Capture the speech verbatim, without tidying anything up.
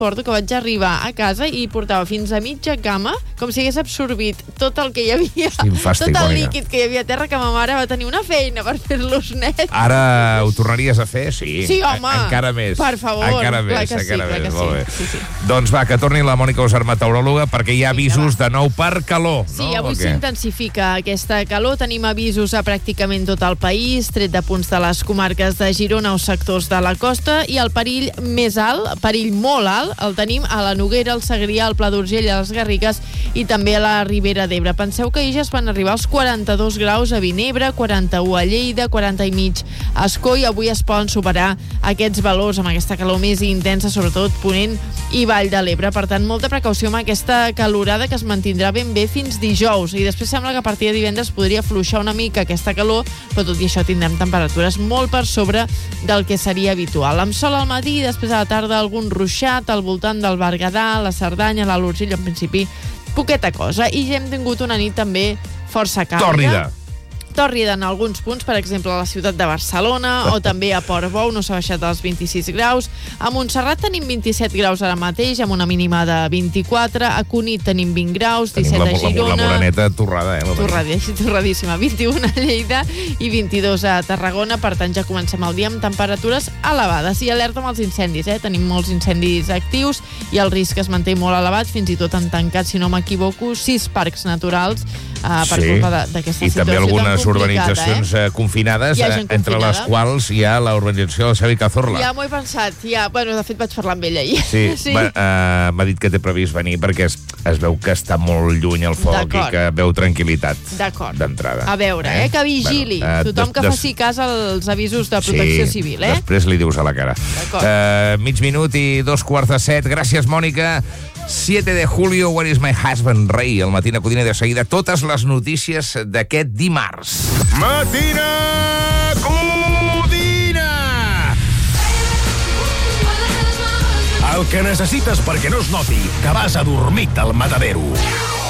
Porto que vaig arribar a casa i portava fins a mitja cama com si hagués absorbit tot el que hi havia, fàstic, tot el Mònica. líquid que hi havia a terra, que ma mare va tenir una feina per fer-los nets. Ara ho tornaries a fer? Sí. Sí, home. En- encara més. Per favor. Encara Clar més, que sí, encara clar més. que Molt sí. bé. Sí, sí. Doncs va, que torni la Mònica Usar, meteoròloga, perquè hi ha Vinga, avisos va. de nou per calor. Sí, no? avui O què? s'intensifica aquesta calor. Tenim avisos a pràcticament tot el país, tret de punts de les comarques de Girona o sectors de la costa, i el perill més alt, perill molt alt, el tenim a la Noguera, al Segrià, al Pla d'Urgell, a les Garrigues i també a la Ribera d'Ebre. Penseu que ahir ja es van arribar als quaranta-dos graus a Vinebre, quaranta-u a Lleida, quaranta i mig a Escó, i avui es poden superar aquests valors amb aquesta calor més intensa, sobretot Ponent i Vall de l'Ebre. Per tant, molta precaució amb aquesta calorada, que es mantindrà ben bé fins dijous, i després sembla que a partir de divendres podria afluixar una mica aquesta calor, però tot i això tindrem temperatures molt per sobre del que seria habitual. Amb sol al matí i després a la tarda algun ruixat al voltant del Berguedà, la Cerdanya, l'Alt Urgell, en principi poqueta cosa. I ja hem tingut una nit també força càlida. Tòrrida. Tòrrida en alguns punts, per exemple a la ciutat de Barcelona o també a Portbou, no s'ha baixat als vint-i-sis graus. A Montserrat tenim vint-i-set graus ara mateix, amb una mínima de vint-i-quatre. A Cunit tenim vint graus, Tenim disset la, a Girona. la, la moreneta torrada, eh? La Torradíssima, torradíssima. vint-i-u a Lleida i vint-i-dos a Tarragona. Per tant, ja comencem el dia amb temperatures elevades. I alerta amb els incendis, eh? Tenim molts incendis actius i el risc es manté molt elevat. Fins i tot han tancat, si no m'equivoco, sis parcs naturals uh, per Sí. culpa de- d'aquesta I situació també tan algunes complicada, urbanitzacions eh? eh? confinades, Hi ha eh, gent entre les confinada. quals hi ha la urbanització de Xavi Cazorla. Ja m'ho he pensat, ja. Bueno, de fet vaig parlar amb ell ahir. Sí, sí. Va, uh, m'ha dit que té previst venir perquè es, es veu que està molt lluny el foc i D'acord. que veu tranquil·litat D'acord. d'entrada. A veure, eh, que vigili. Bueno, eh, Tothom que des- faci cas als avisos de protecció sí, civil, eh? Després li dius a la cara. D'acord. Uh, mig minut i dos quarts de set. Gràcies, Mònica. siete de julio, Where is my husband, Rei. Al Matina Codina de seguida totes les notícies d'aquest dimarts. Matina Codina! El que necessites perquè no es noti que vas adormit al matadero.